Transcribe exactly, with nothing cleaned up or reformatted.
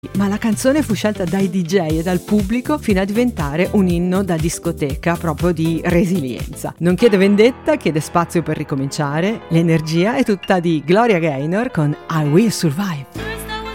Ma la canzone fu scelta dai D J e dal pubblico fino a diventare un inno da discoteca, proprio di resilienza. Non chiede vendetta, chiede spazio per ricominciare. L'energia è tutta di Gloria Gaynor con I Will Survive.